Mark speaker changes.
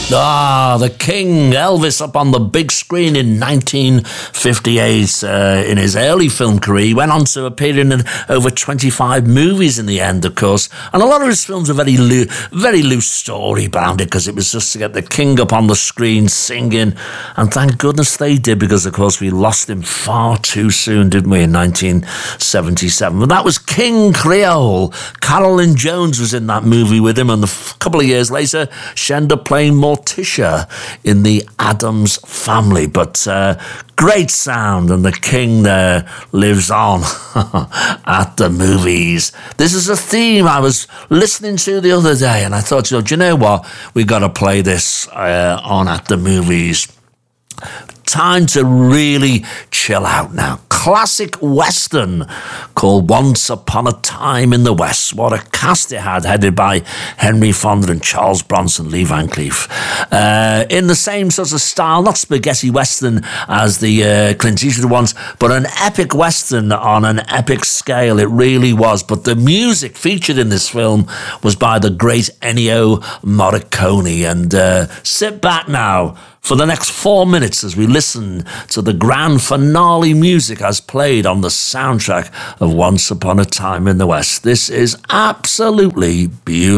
Speaker 1: Ah, the King, Elvis, up on the big screen in 1958. In his early film career, he went on to appear in over 25 movies in the end, of course. And a lot of his films are very loose story bound it, because it was just to get the King up on the screen singing. And thank goodness they did, because, of course, we lost him far too soon, didn't we, in 1977. But that was King Creole. Carolyn Jones was in that movie with him, and a couple of years later, she ended up playing Morticia in the Addams Family. But great sound, and the King there lives on at the movies. This is a theme I was listening to the other day, and I thought, do you know what? We've got to play this on At the Movies. Time to really chill out now. Classic Western called Once Upon a Time in the West. What a cast it had, headed by Henry Fonda and Charles Bronson, Lee Van Cleef. In the same sort of style, not spaghetti Western as the Clint Eastwood ones, but an epic Western on an epic scale. It really was. But the music featured in this film was by the great Ennio Morricone. And sit back now for the next 4 minutes as we listen to the grand finale music as played on the soundtrack of Once Upon a Time in the West. This is absolutely beautiful.